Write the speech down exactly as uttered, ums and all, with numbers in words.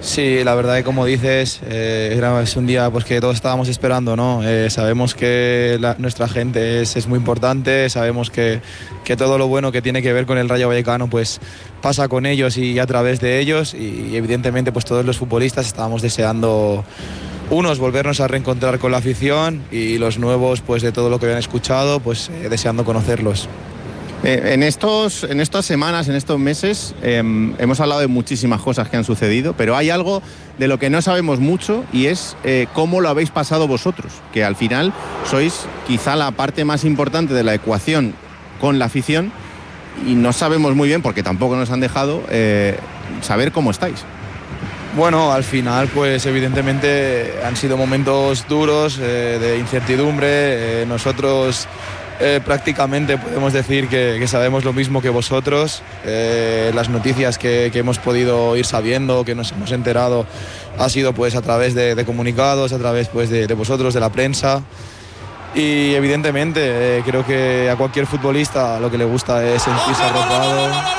Sí, la verdad que como dices, eh, era, es un día pues, que todos estábamos esperando, ¿no? Eh, sabemos que la, nuestra gente es, es muy importante, sabemos que, que todo lo bueno que tiene que ver con el Rayo Vallecano pues, pasa con ellos y a través de ellos y, y evidentemente pues, todos los futbolistas estábamos deseando, unos volvernos a reencontrar con la afición y los nuevos pues, de todo lo que habían escuchado, pues eh, deseando conocerlos. Eh, en, estos, en estas semanas, en estos meses, eh, hemos hablado de muchísimas cosas que han sucedido, pero hay algo de lo que no sabemos mucho y es eh, cómo lo habéis pasado vosotros, que al final sois quizá la parte más importante de la ecuación con la afición y no sabemos muy bien, porque tampoco nos han dejado eh, saber cómo estáis. Bueno, al final, pues evidentemente han sido momentos duros, eh, de incertidumbre. Eh, nosotros eh, prácticamente podemos decir que, que sabemos lo mismo que vosotros. Eh, las noticias que, que hemos podido ir sabiendo, que nos hemos enterado, ha sido pues a través de, de comunicados, a través pues de, de vosotros, de la prensa. Y evidentemente eh, creo que a cualquier futbolista lo que le gusta es sentirse arropado.